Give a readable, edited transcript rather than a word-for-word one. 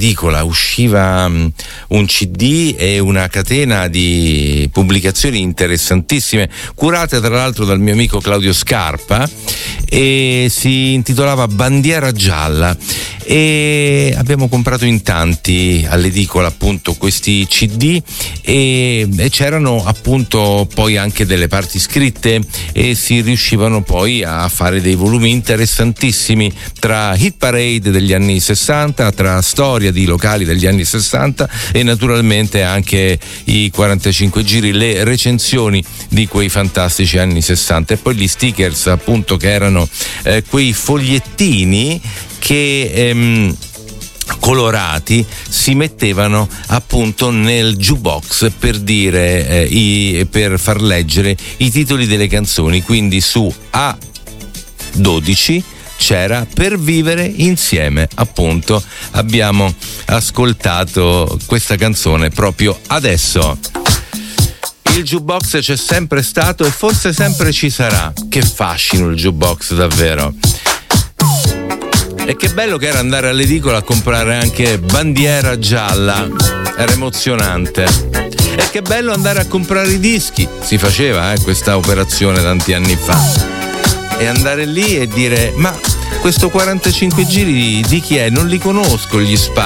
all'edicola usciva un CD e una catena di pubblicazioni interessantissime, curate tra l'altro dal mio amico Claudio Scarpa, e si intitolava Bandiera Gialla, e abbiamo comprato in tanti all'edicola appunto questi CD, e c'erano appunto poi anche delle parti scritte, e si riuscivano poi a fare dei volumi interessantissimi tra hit parade degli anni 60, tra storia di locali degli anni 60 e naturalmente anche i 45 giri, le recensioni di quei fantastici anni 60, e poi gli stickers appunto, che erano quei fogliettini che colorati si mettevano appunto nel jukebox per dire per far leggere i titoli delle canzoni. Quindi su A12 c'era Per vivere insieme, appunto. Abbiamo ascoltato questa canzone proprio adesso. Il jukebox c'è sempre stato e forse sempre ci sarà. Che fascino il jukebox, davvero. E che bello che era andare all'edicola a comprare anche Bandiera Gialla, era emozionante. E che bello andare a comprare i dischi, si faceva questa operazione tanti anni fa, e andare lì e dire: ma questo 45 giri di chi è? Non li conosco gli spazi.